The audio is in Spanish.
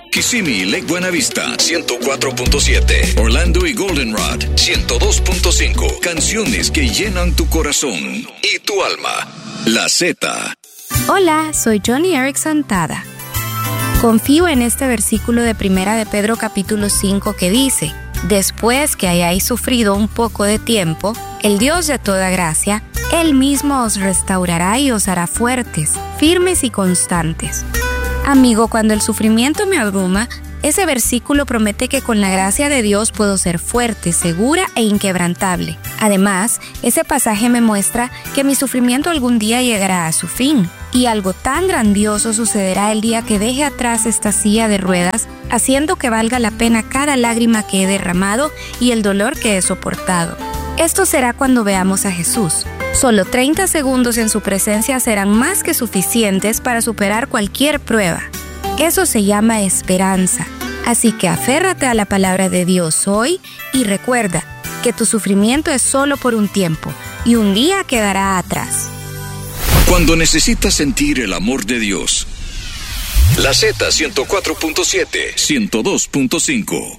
Kissimmee y Lake Buenavista, 104.7. Orlando y Goldenrod, 102.5. Canciones que llenan tu corazón y tu alma. La Z. Hola, soy Johnny Erickson Tada. Confío en este versículo de 1 de Pedro capítulo 5 que dice: después que hayáis sufrido un poco de tiempo, el Dios de toda gracia, Él mismo os restaurará y os hará fuertes, firmes y constantes. Amigo, cuando el sufrimiento me abruma, ese versículo promete que con la gracia de Dios puedo ser fuerte, segura e inquebrantable. Además, ese pasaje me muestra que mi sufrimiento algún día llegará a su fin. Y algo tan grandioso sucederá el día que deje atrás esta silla de ruedas, haciendo que valga la pena cada lágrima que he derramado y el dolor que he soportado. Esto será cuando veamos a Jesús. Solo 30 segundos en su presencia serán más que suficientes para superar cualquier prueba. Eso se llama esperanza. Así que aférrate a la palabra de Dios hoy y recuerda que tu sufrimiento es solo por un tiempo y un día quedará atrás. Cuando necesitas sentir el amor de Dios. La Z 104.7, 102.5.